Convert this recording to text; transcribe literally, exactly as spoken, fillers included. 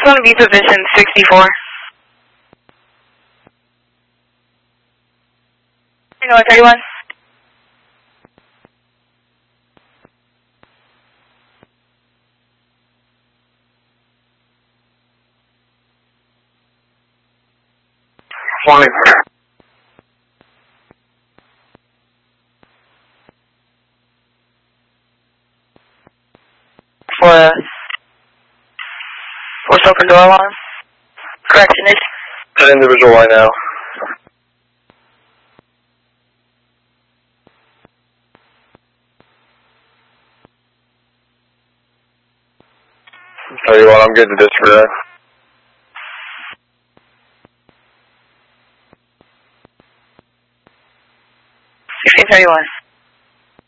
going to be position sixty-four. Tango one thirty-one. Flying. For uh, force open door alarm. Correction is. That individual right now. Tell you what, I'm good to disregard. sixteen thirty-one.